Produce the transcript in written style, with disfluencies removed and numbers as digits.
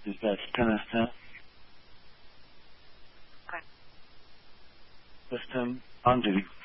Is that 10 as 10? Okay. System on duty.